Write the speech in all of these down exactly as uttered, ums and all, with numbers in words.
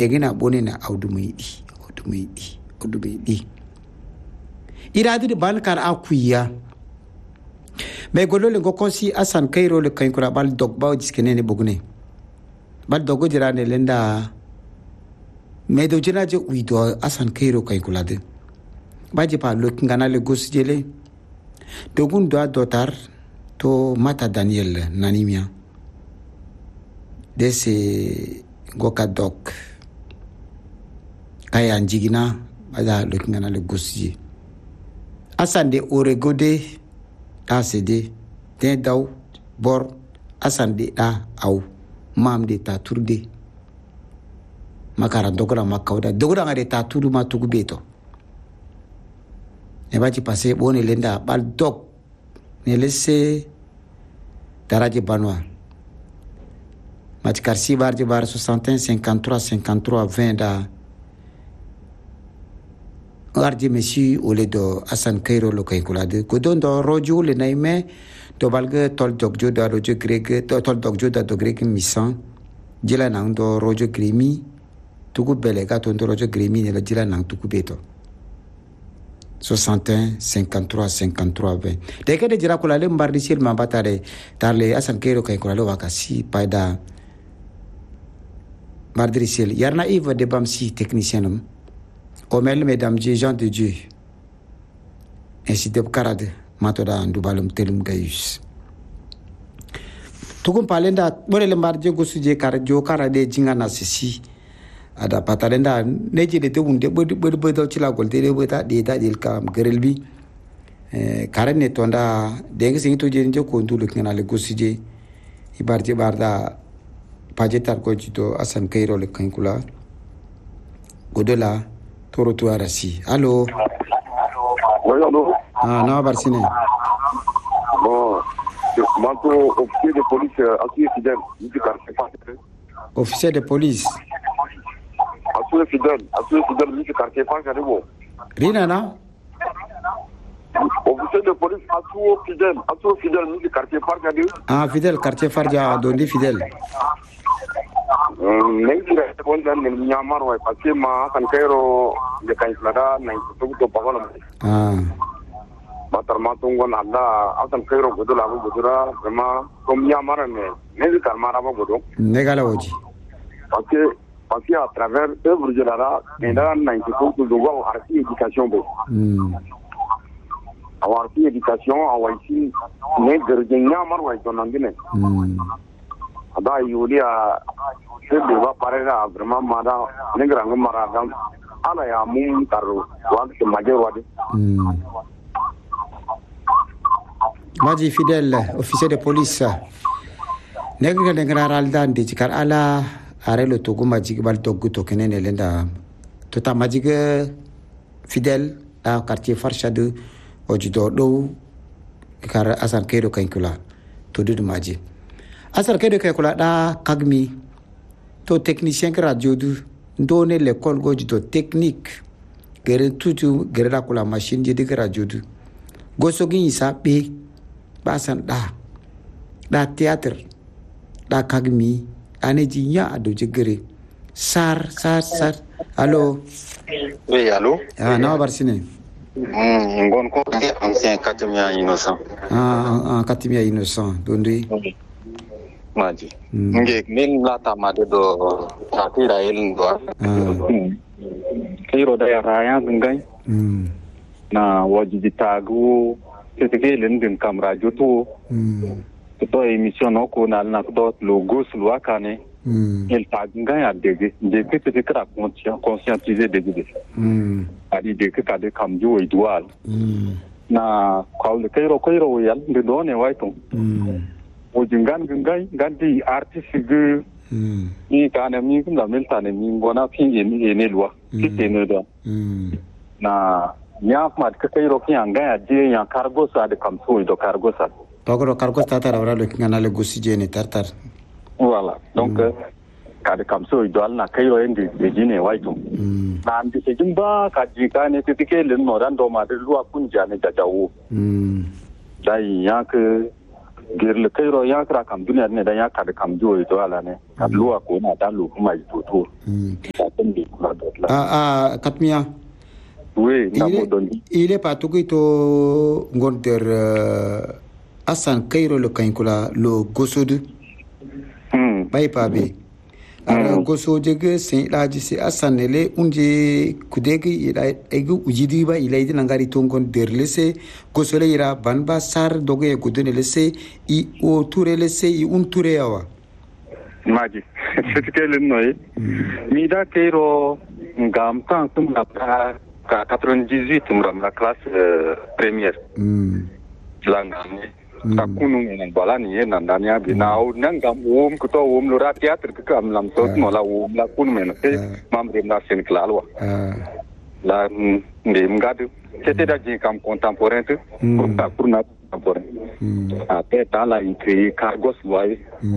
egena bonena awdumuidi awdumuidi awdumuidi iradi de ban kar akuya mais golole go konsi Asan Kairo le kankura bal dogba jiskene ne bogne bal dogo jirane lenda mais do jiraje uido Asan Kairo kankula de baje pa lo kingana le gosjele dogun do dotar to Mata Daniel nanimia dese goka dok kaya njigina ada lo kingana le gosje Asan de oregode ta sede ten daw bor Asan de da aw mam de ta turde makara dogora makawda dogora ngade ta tudu ma tugu beto ne baji passé boni lenda bal dog ne laissé daraje banwa match karsi barje bar soixante et un cinquante-trois cinquante-trois vingt da ardi monsieur ole do Asan Kairo lo kay kulade ko don do rojo le naime do balge tol dogjo da rojo greg to tol dogjo da do greg misan jila nang do rojo grimi tuku belega to do rojo grimi ne la jila nang tuku beto soixante et un cinquante-trois cinquante-trois vingt de ke de jira kulale mbardi sil mambatare tarle Asan Kairo kay kulale wakasi paida mardri sil yarna iva de bamsi technicien Omel, mesdames et gens de Dieu, ainsi de Karade, Matoda, Ndubalum, Telum, Gaius. Tukum Palenda, Borel Mardio Gosuje, Karajo, Karade, Jingana, Sissi, Ada Patalenda, Neji de Wunde, Budbudo, Chilagol, Deleweta, Deta, Dilkam, Gerelbi, Karen Tonda, Denging to Jenjo, Kundu, looking at the Gosuje, Ibarji Barda, Pajetar Cogito, Asan Kairo, le Cancula, Godola. Toro tu arasi. Allô. Oui, allô. Ah, non, Barsine. Bon, manteau officier de police, assuré fidèle, du quartier. Officier de police. Assuré fidèle, assuré fidèle, du quartier, pas qu'à nouveau. Rina, non? Officier de police, assuré fidèle, assuré fidèle, du quartier, pas qu'à nouveau. Ah, fidèle, quartier Farja, Dondi fidèle. Neng kira pun dan nyamar wai pasti ma Asan Kairo de kain selada neng tu tu pagon. Ah. Batar matungon ada Asan Kairo betul aku betul sama kom nyamar ne. Neng karmar apa betul? Negala oji. Pasti pasti à travers œuvre de la nenda neng tu tu tu gua arti éducation be. Hmm. Awar arti éducation awai si ne gerje nyamar wai tonangine. Hmm. Ada yulia sebe ba parega vraiment mada negra ngomara dam ala ya mum taru wa ke major wadi hmm maji fidèle officier de police negra negra raldan de cikar ala arelo to goma jigbal doggu to kenene lenda to ta majiga fidèle a quartier Farchade ojido do kar Asan Kairo kankula to du maji Asan Kairo kankula da kagmi to technicien radio du donner l'école goji to technique gere tutu gere la ko la machine je de radio du gosogi isa be basan da da théâtre da kagmi aneji nya ado je gere sar sar sar allo oui allo ah na Barsine hmm bon ko ancien Katimia innocent ah ah Katimia innocent dondi maji nge min lata made do tatira elin do kiro da raya ngai na waji ditagu tetike len din kamera joto to emission ko na na do logo sulwa kane il tag ngai adege de que te kra conscientiser de de adi de que kade kamju idwal na kaul kiro kiro yal de do ne waito ojingan gungai gandi artiste gu ni kana mi kum la melta ne mi bona pin ye ni ne lwa kite ne do na nya mat ka kai ro kian ga je ya cargo sa de kam so do cargo sa pagoro cargo ta ta ra lo kingana le gusije ne tartar voilà donc ka de kam so do al na kai ro endi de jine waitu na andi se jumba ka ji ka ne ti ke le no dan do ma de lwa kunja ne jajawo dai ya ke girle kairo ya kra kam duniya ne dan ya ka da kam joyi to ala ne kalluwa ko na dalu kuma yi toto là. Ah, ah, Katmia. Oui, il est pas tout qui to ngonder Hassan Kairo le kankula le gosodu. Hmm. Bai pa be. Ara goso jege sen la jisi Hassan le unje kudegi ila egu ujidi ba ila idi nangari tongon derlese gosole ira banba sar doge gudene lese I o toure lese I un toure yawa. Maji. C'est que le noy. Mida Kairo ngam tan tum la ka quatre-vingt-dix-huit mram la classe euh, première mm langane ta kunu ngene bala ni na ndania binao nangam wom ko to wom lo ra théâtre ko am lam to no la wom la kunu men te mam rem na sen klalwa la ndem gadu c'était da jin kam contemporain te ko ta pour na contemporain après ta la écrit cargos loy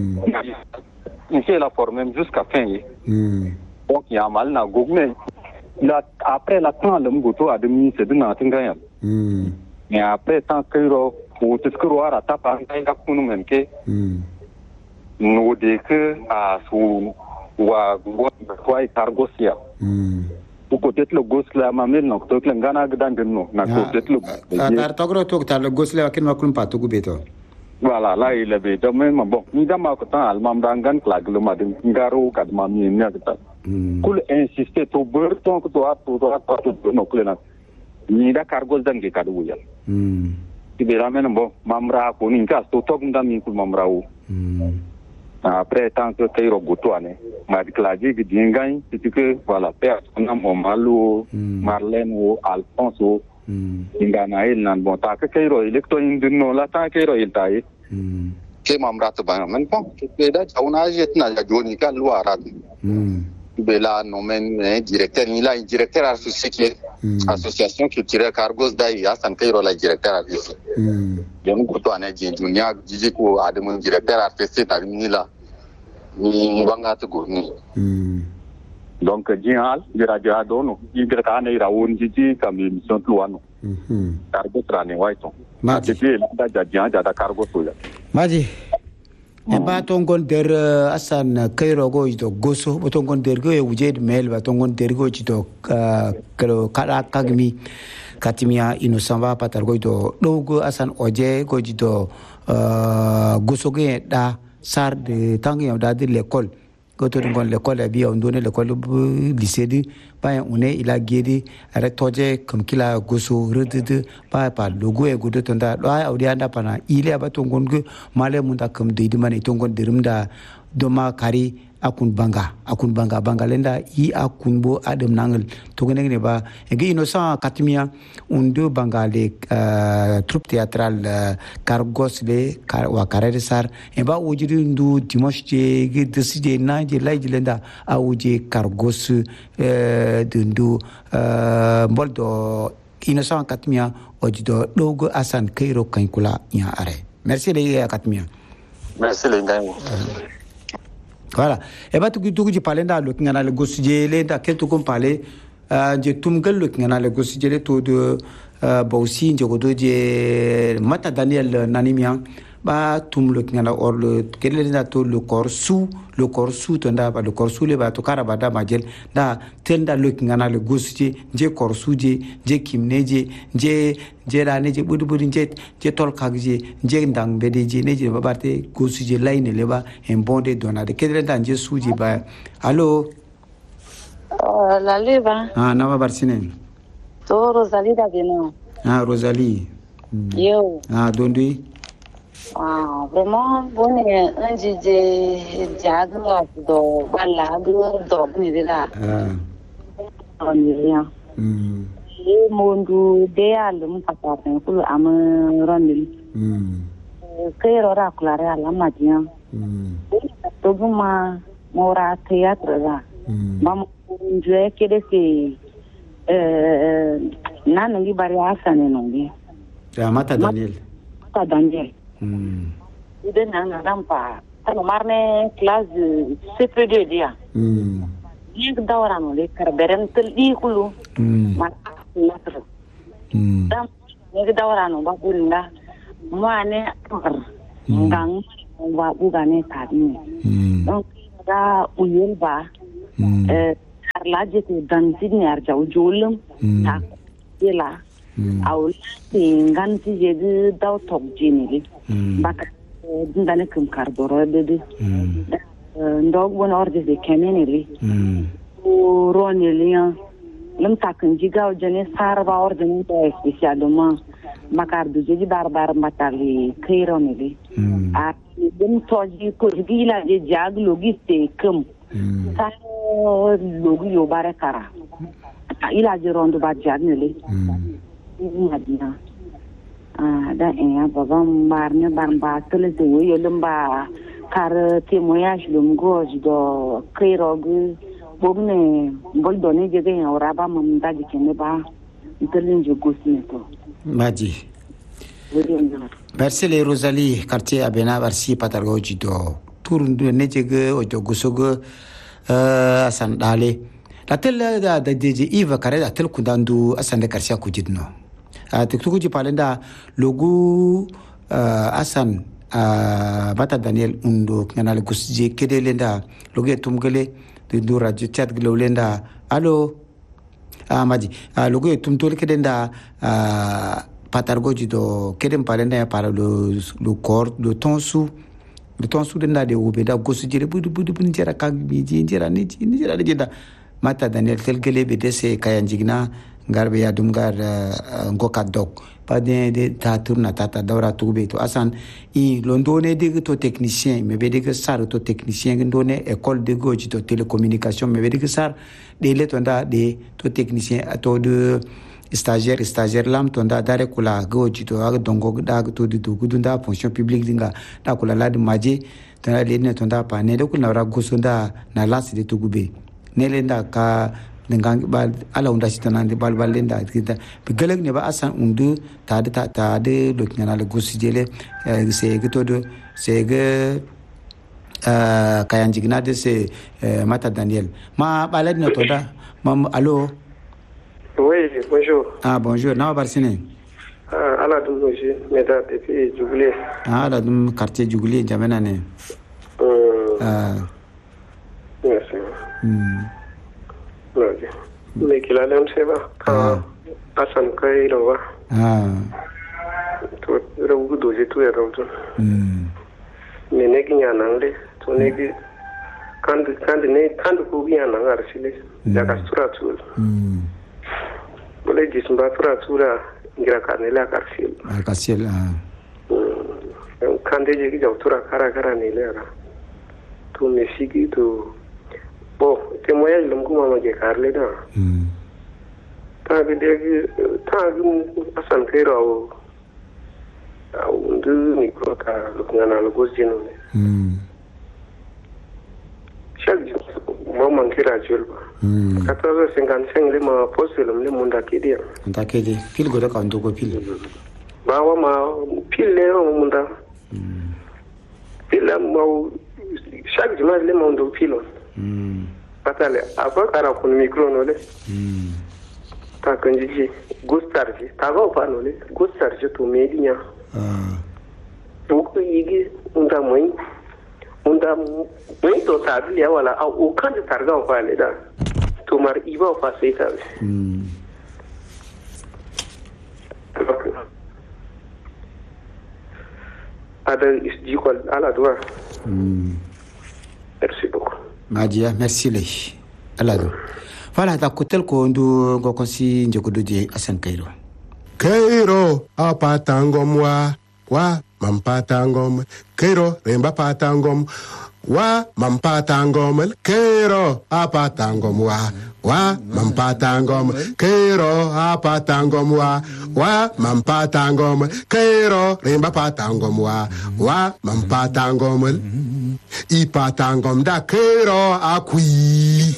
il fait la forme jusqu'à fin donc il y a mal na gogne la après la temps le mgoto a demi c'est de natin gayan mm mais après tant que ro ou te skro ara ta pa ngai ga kunu men ke mm no de que a su wa go quoi cargosia mm ou peut-être le gos la mamel no to klen gana gdan no na peut-être le tar togro to ta le gos la kin ma kun pa to gubeto voilà là il avait demain bon ni dama ko tan al mam dangan klag le madin ngaro kad mam ni ne ta kul insister to ber ton ko to atu to atu no kulena ni da cargos dan ge kadu ya mm ti bela men bon mamra ko ni kas to to ndam ni kul mamra u mm après tant que Kairo goto ane ma diklaji gi dingai ti que voilà père nam o malu Marlène ou Alfonso ingana il nan bon ta que Kairo electo indino la ta Kairo il tai mm ke mamra to ba men bon ke da jauna jetna ja joni ka luara mm bela nomen directeur il a un directeur associé association culturelle cargos dai Hassan Kairo la directeur artistique mm donc ko to ane ji dunia jiji ko adamu directeur artistique na ni la ni banga to go ni mm donc jial dira ja dono directeur ane ra won jiji kam émission tluano mhm cargos rane waito ma je la da ja ja da cargos to ya maji e ba tongon der Hassan Kairo go to goso bo tongon der go e wujed mel ba tongon der go to kalo kala kagmi katimia innocent ba patar go to dogo Hassan oje go to goso ge da sar de tangi da de l'école go to ngon l'école bi on donne l'école lycée de ba on est il a guéri arrête toje comme kila goso redede ba pa logo e godo tonda do ay awdi anda pana ile ba tongon go male munda kam de dimane tongon derumda doma kari akun banga akun banga banga lenda i akun bo adam nangal tongon ne ba e innocent katimia on do banga le uh, troupe théâtrale uh, cargos le kar, wa karere sar e ba wujiri ndu dimanche je ge deside na je lay lenda a wuje cargos uh, de ndu uh, boldo innocent katimia ojido dogo Hassan Kairo kankula nya are merci les katimia merci les gars voilà et ba tugu tugu ji parler da lo ngana le gosije le da kel to kom parler je tumgal lo ngana le gosije le to de ba aussi je godo je mata Daniel Nanimia ba tum lo ngana or le kel le da to le corps sous le corps sous to nda ba le corps sous le ba to karaba da majel da tenda lo ngana le gosije je corps sous je je kimneje je je la ne je budu budu je je tol kagje je ndang bede je ne je babate gosije line le ba en bonde donade kedre dan je suji ba allo oh la leva ah na ba barsine to Rosalie da beno ah Rosalie mm. yo ah dondi ah vraiment bonne un je jagla do balla do do ni dira ah on rien mm e mondu de alum papapen kulu am ronil mm Kairo ra kulare ala madia mm to guma mora théâtre ra mm mam njue kede ke euh nana ngi bari asane nongi ya mata Daniel mata Daniel mm ide nana rampa tano marne classe C P deux dia mm ni dawra no le karberen tel di kulu mm ma lettre mm dam ni dawra no ba burinda moane tor ngang wa bugane tadi mm donc da uyel ba euh la je te dan sidni arja ujulum ta yela awul ngan si je de daw tok jinili baka dindane kum karboro de de ndog bon ordi de kemenili ronili lam takan jigaw jene sarba ordi ni to spécialement makar du jeji barbar matali kaironili a dem toji ko gila je jag logiste kum sa logi yo barakara ila je rondo ba jagnili madina ah da en baba marne barba tele de yo lamba kar témoignage lum goj do kairogu bogne bol donné je gagne oraba mam daji kene ba itelin je gosneto Maji. Merci les Rosalie quartier Abena Barsi Patargo Jido. Tourne nejege ojo gusogo euh asan dale. La telle da da deje Yves Kare da tel kundandu asan de karsia kujidno. A tektuku ji palenda logu asan bata Daniel undo kanal gusje kedelenda loge tumgele de dura je chat glolenda. Allo ah Maji ah logo tum tol kedenda ah patargoji do kedem palenda para le le corps le tonsu le tonsu denda de ubeda gosu jere budu budu bun jera kag bi jera ni ni jera de jeda mata Daniel tel gele be dese kayanjigna garbe ya dum gar ngoka dok pas de de ta tourna tata dawra tube to asan i londone de to technicien me be de sar to technicien ndone école de goji to télécommunication me be de sar de le tonda de to technicien to de stagiaire stagiaire lam tonda dare kula goji to ag dongo da to de to gudunda fonction publique dinga da kula la de maje tonda le ne tonda pa ne de kula ra gosonda na lance de to gube ne le nda ka dengan bal ala unda sitana de bal bal lenda kita begelek ne ba asan undu ta ta ta de lo ngana le gusijele se gito de se ge euh kayanjigna de se mata Daniel ma balad ne toda mam allo oui bonjour ah bonjour na barsine ah ala dum monsieur meda depuis Djougulé ah ala dum quartier Djougulé jamena ne euh ah merci hmm Lagi. Lagi lah dalam seva. Ah. Asan kai rawa. Ah. Tu rawu doje tu ya rawu tu. Hmm. Ne ne kinya nang le. Tu ne ki kan kan ne kan ku kinya nang arsile. Jaga surat tu. Hmm. Boleh jismba surat sura ngira kan le akarsil. Akarsil ah. Hmm. Kan de je ki jau tura kara kara ne le ara. Tu ne sigi tu oh témoignage lam ko mama je karle da hmm ta bi de ta gi asan kai rawo au ndu ni ko ka lu ngana lu gosjino hmm chaque moment kira julba hmm quatorze cinquante-cinq le ma poste le munda kidi nda kidi pil go da ka ndo ko pil ba wa ma pil le munda hmm pil la ma chaque dimanche le munda pilo hmm patale apa kara kun micro no le hmm ta kanji gustarji ta go pa no le gustarji to medinya ah to ko yigi unda moi unda moi to ta dia wala au kan ta targa pa le da to mar iba pa sai ta hmm ada isji ko ala doa hmm merci beaucoup Madia, merci les. Alado. Voilà, ta kotel ko ndu go konsi njoko doje Asan Kairo. Kairo apatangom wa wa mampatangom Kairo remba patangom wa mampatangom Kairo apatangom wa wa mampatangom Kairo apatangom wa wa mampatangom Kairo remba patangom wa wa mampatangom ipatangom da Kairo akui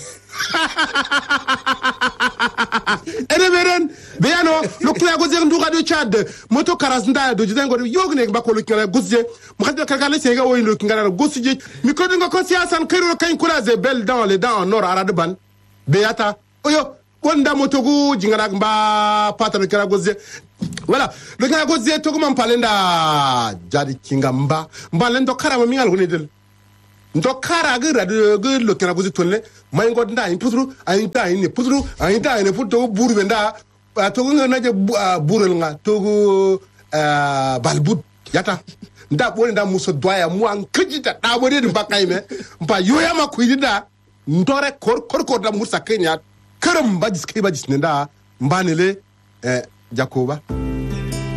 Edemeren Beano Lokla gozer nduga do Chad moto karas nda do jidengo yogne ba ko lokla gozje mo khadbe kalkale sega o ndo kingara gozje mi ko dingo conscience an Kairo kan kuraze bel dans les dents nord araban beata oyo wonda moto go jingara mba patano kira gozje voilà le kira gozje to ko man palenda jadi kingamba mbalendo karama mi ngal hunedel ndo kara ga radio ga lo kana gozi tonle mai god nda in putru ayin ta in putru ayin ta in putru buru benda to nga na je burel nga to balbut yata nda boni nda muso doya mu an kajita da bodi de bakay me mpa yoya ma kuidida ndore kor kor kor da musa kenya karam bajis kay bajis nda mbanele jakoba